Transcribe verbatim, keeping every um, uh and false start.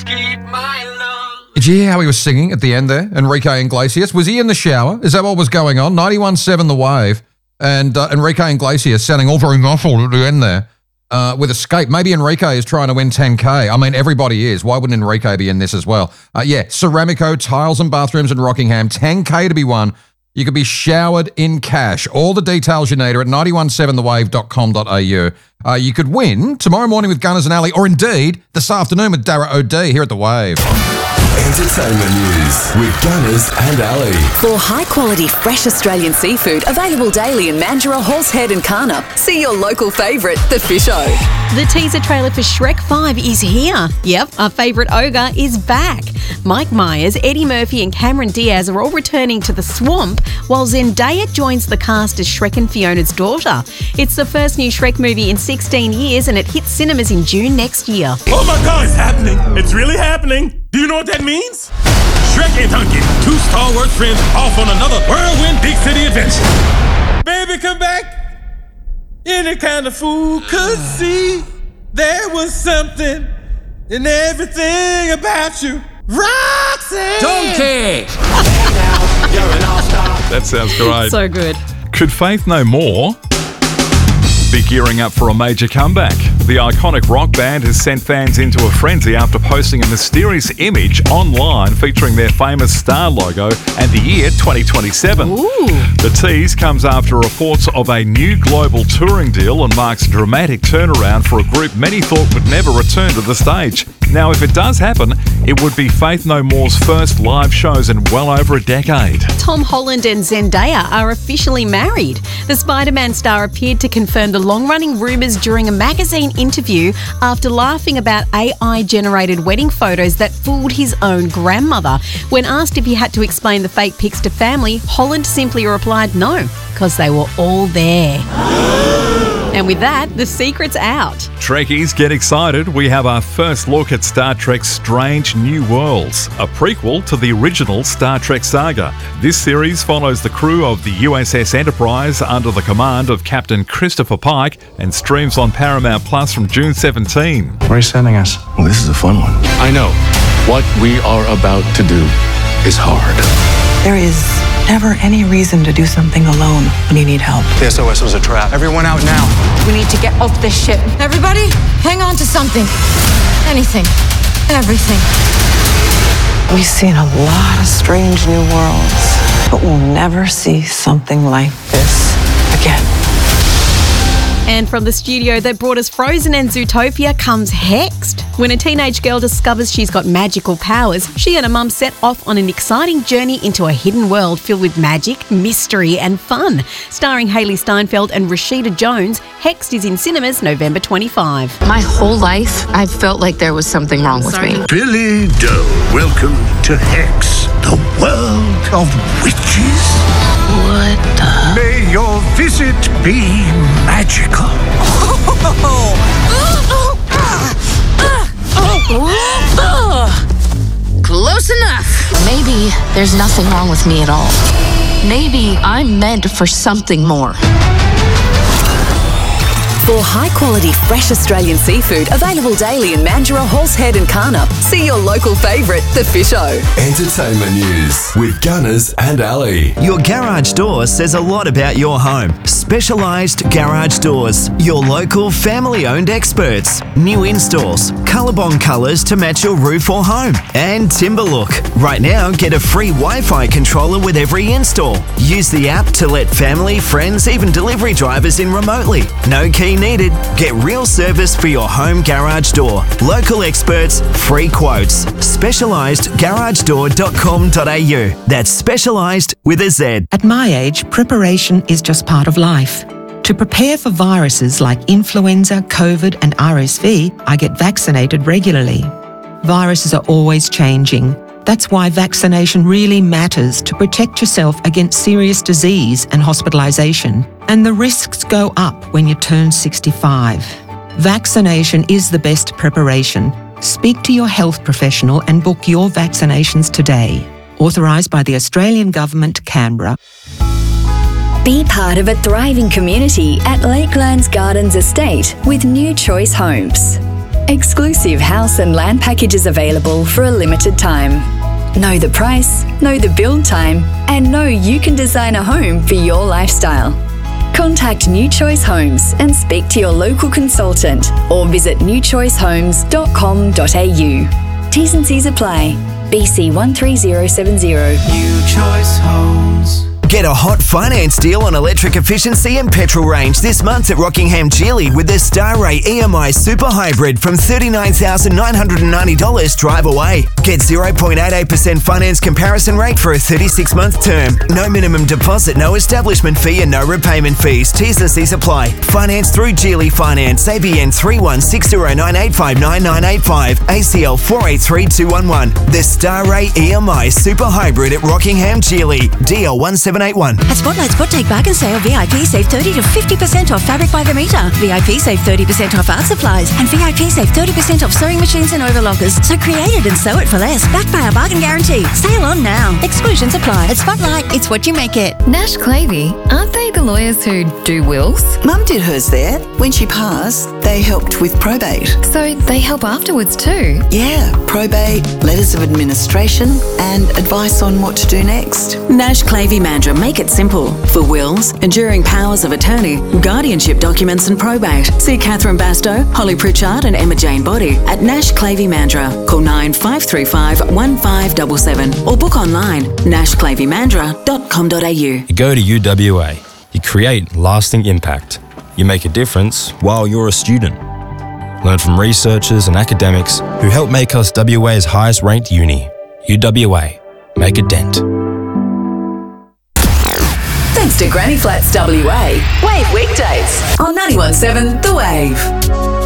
keep my love. Did you hear how he was singing at the end there, Enrique Iglesias? Was he in the shower? Is that what was going on? ninety-one point seven The Wave, and uh, Enrique Iglesias sounding all very muffled at the end there uh, with Escape. Maybe Enrique is trying to win ten K. I mean, everybody is. Why wouldn't Enrique be in this as well? Uh, yeah, Ceramico, Tiles and Bathrooms in Rockingham, ten K to be won. You could be showered in cash. All the details you need are at nine one seven the wave dot com dot a u. Uh, you could win tomorrow morning with Gunners and Ali, or indeed this afternoon with Dara O'D here at The Wave. Entertainment news with Gunners and Ali. For high-quality, fresh Australian seafood available daily in Mandurah, Horsehead and Karnup, see your local favourite, The Fisho. The teaser trailer for Shrek five is here. Yep, our favourite ogre is back. Mike Myers, Eddie Murphy and Cameron Diaz are all returning to the swamp, while Zendaya joins the cast as Shrek and Fiona's daughter. It's the first new Shrek movie in sixteen years and it hits cinemas in June next year. Oh my God, it's happening. It's really happening. Do you know what that means? Shrek and Donkey, two Star Wars friends off on another whirlwind big city adventure. Baby, come back. Any kind of fool could see there was something in everything about you. Roxy! Donkey! That sounds great. So good. Could Faith No More be gearing up for a major comeback? The iconic rock band has sent fans into a frenzy after posting a mysterious image online featuring their famous star logo and the year twenty twenty-seven. Ooh. The tease comes after reports of a new global touring deal and marks a dramatic turnaround for a group many thought would never return to the stage. Now, if it does happen, it would be Faith No More's first live shows in well over a decade. Tom Holland and Zendaya are officially married. The Spider-Man star appeared to confirm the long-running rumours during a magazine interview after laughing about A I-generated wedding photos that fooled his own grandmother. When asked if he had to explain the fake pics to family, Holland simply replied no, because they were all there. And with that, the secret's out. Trekkies, get excited. We have our first look at Star Trek's Strange New Worlds, a prequel to the original Star Trek saga. This series follows the crew of the U S S Enterprise under the command of Captain Christopher Pike and streams on Paramount Plus from June seventeenth. Where are you sending us? Well, this is a fun one. I know. What we are about to do is hard. There is never any reason to do something alone when you need help. The S O S was a trap. Everyone out now. We need to get off this ship. Everybody, hang on to something. Anything. Everything. We've seen a lot of strange new worlds, but we'll never see something like this again. And from the studio that brought us Frozen and Zootopia comes Hexed. When a teenage girl discovers she's got magical powers, she and her mum set off on an exciting journey into a hidden world filled with magic, mystery and fun. Starring Hayley Steinfeld and Rashida Jones, Hexed is in cinemas November twenty-fifth. My whole life, I felt like there was something wrong with me. Billy Doe, welcome to Hex, the world of witches. What the? May your visit be magical. Close enough. Maybe there's nothing wrong with me at all. Maybe I'm meant for something more. For high-quality, fresh Australian seafood available daily in Mandurah, Horsehead and Karnup, see your local favourite, The Fisho. Entertainment news with Gunners and Ali. Your garage door says a lot about your home. Specialised Garage Doors. Your local family-owned experts. New installs. Colorbond colours to match your roof or home. And Timberlook. Right now, get a free Wi-Fi controller with every install. Use the app to let family, friends, even delivery drivers in remotely. No key needed. Get real service for your home garage door. Local experts, free quotes. specialised garage door dot com dot a u. That's specialised with a Z. At my age, preparation is just part of life. To prepare for viruses like influenza, COVID and R S V, I get vaccinated regularly. Viruses are always changing. That's why vaccination really matters to protect yourself against serious disease and hospitalisation. And the risks go up when you turn sixty-five. Vaccination is the best preparation. Speak to your health professional and book your vaccinations today. Authorised by the Australian Government, Canberra. Be part of a thriving community at Lakelands Gardens Estate with New Choice Homes. Exclusive house and land packages available for a limited time. Know the price, know the build time, and know you can design a home for your lifestyle. Contact New Choice Homes and speak to your local consultant or visit new choice homes dot com dot a u. T's and C's apply. B C one three zero seven zero. New Choice Homes. Get a hot finance deal on electric efficiency and petrol range this month at Rockingham Geely with the Starray E M I Super Hybrid from thirty-nine thousand nine hundred ninety dollars drive away. Get zero point eight eight percent finance comparison rate for a thirty-six month term. No minimum deposit, no establishment fee and no repayment fees. T's and C's apply. Finance through Geely Finance. A B N three one six zero nine eight five nine nine eight five. A C L four eight three two one one. The Starray E M I Super Hybrid at Rockingham Geely. D L one seven eight one. At Spotlight Spot Take Bargain Sale, V I P save thirty to fifty percent off fabric by the metre. V I P save thirty percent off art supplies. And V I P save thirty percent off sewing machines and overlockers. So create it and sew it for less. Backed by our bargain guarantee. Sale on now. Exclusions apply. At Spotlight, it's what you make it. Nash Clavey, aren't they the lawyers who do wills? Mum did hers there. When she passed, they helped with probate. So they help afterwards too? Yeah, probate, letters of administration, and advice on what to do next. Nash Clavey Mandra make it simple. For wills, enduring powers of attorney, guardianship documents and probate. See Catherine Bastow, Holly Pritchard and Emma Jane Body at Nash Clavey Mandra. Call nine five three five one five seven seven or book online nash clavey mandra dot com dot a u. You go to U W A. You create lasting impact. You make a difference while you're a student. Learn from researchers and academics who help make us W A's highest ranked uni. U W A. Make a dent. Thanks to Granny Flats W A. Wave weekdays on ninety-one point seven The Wave.